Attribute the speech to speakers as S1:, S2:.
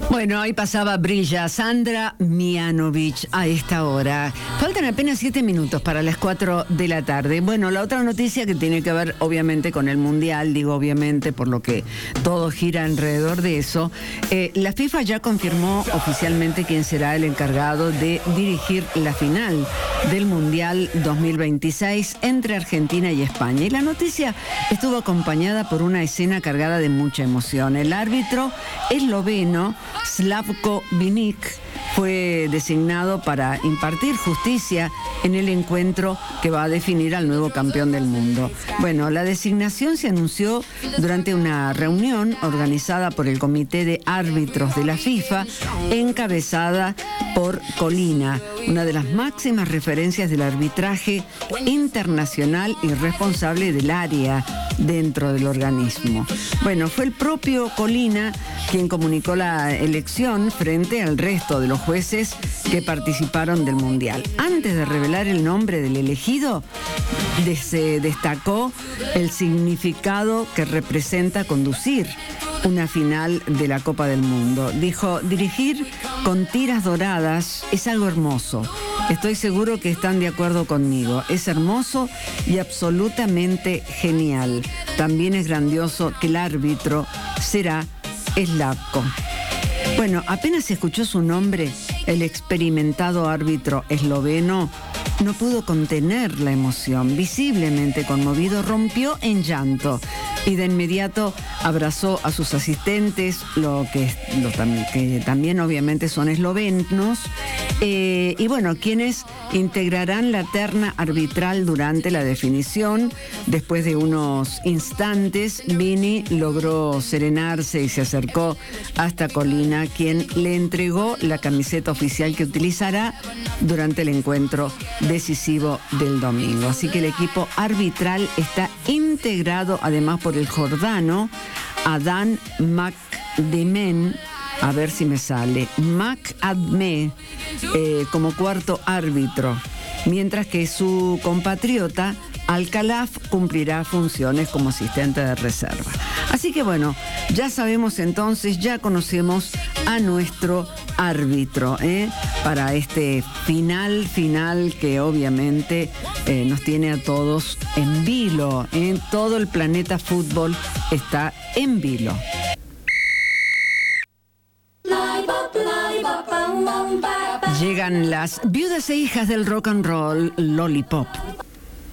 S1: Bueno, ahí pasaba Brilla Sandra Mianovic a esta hora. Faltan apenas 7 minutos para las 4 de la tarde. Bueno, la otra noticia que tiene que ver obviamente con el Mundial, digo obviamente por lo que todo gira alrededor de eso, la FIFA ya confirmó oficialmente quién será el encargado de dirigir la final del Mundial 2026 entre Argentina y España. Y la noticia estuvo acompañada por una escena cargada de mucha emoción. El árbitro esloveno Slavko Vinic fue designado para impartir justicia en el encuentro que va a definir al nuevo campeón del mundo. Bueno, la designación se anunció durante una reunión organizada por el Comité de Árbitros de la FIFA, encabezada por Colina, una de las máximas referencias del arbitraje internacional y responsable del área dentro del organismo. Bueno, fue el propio Colina quien comunicó la elección frente al resto de los jueces que participaron del Mundial. Antes de revelar el nombre del elegido, se destacó el significado que representa conducir una final de la Copa del Mundo. Dijo, dirigir con tiras doradas es algo hermoso. Estoy seguro que están de acuerdo conmigo. Es hermoso y absolutamente genial. También es grandioso que el árbitro será Slavko. Bueno, apenas escuchó su nombre, el experimentado árbitro esloveno no pudo contener la emoción. Visiblemente conmovido, rompió en llanto y de inmediato abrazó a sus asistentes, que también obviamente son eslovenos, y bueno, quienes integrarán la terna arbitral durante la definición. Después de unos instantes, Vini logró serenarse y se acercó hasta Colina, quien le entregó la camiseta oficial que utilizará durante el encuentro decisivo del domingo. Así que el equipo arbitral está integrado además por el jordano Adán Makdemen, a ver si me sale, Makadme, como cuarto árbitro, mientras que su compatriota Al-Khalaf cumplirá funciones como asistente de reserva. Así que bueno, ya sabemos entonces, ya conocemos a nuestro árbitro, para este final que obviamente nos tiene a todos en vilo. Todo el planeta fútbol está en vilo. Llegan las viudas e hijas del rock and roll, Lollipop.